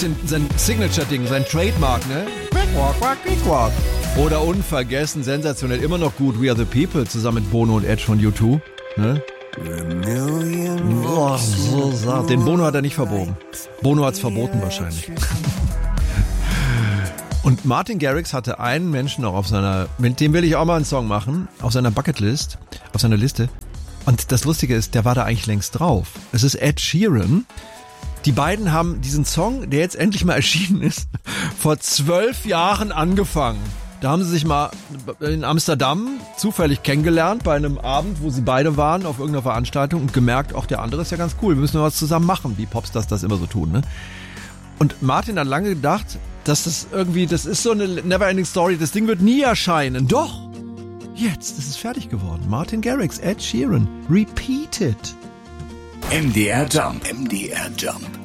sein Signature-Ding, sein Trademark, ne? Quack, quack, quack, quack. Oder unvergessen, sensationell, immer noch gut, We Are The People, zusammen mit Bono und Edge von U2, ne? Oh, so. Den Bono hat er nicht verbogen. Bono hat's verboten wahrscheinlich. Und Martin Garrix hatte einen Menschen noch auf seiner, mit dem will ich auch mal einen Song machen, auf seiner Bucketlist, auf seiner Liste. Und das Lustige ist, der war da eigentlich längst drauf. Es ist Ed Sheeran. Die beiden haben diesen Song, der jetzt endlich mal erschienen ist, vor 12 Jahren angefangen. Da haben sie sich mal in Amsterdam zufällig kennengelernt bei einem Abend, wo sie beide waren auf irgendeiner Veranstaltung und gemerkt, auch der andere ist ja ganz cool, wir müssen was zusammen machen, wie Popstars das immer so tun, ne? Und Martin hat lange gedacht, dass das irgendwie, das ist so eine Neverending Story, das Ding wird nie erscheinen. Doch, jetzt ist es fertig geworden. Martin Garrix, Ed Sheeran, Repeat It. MDR Jump.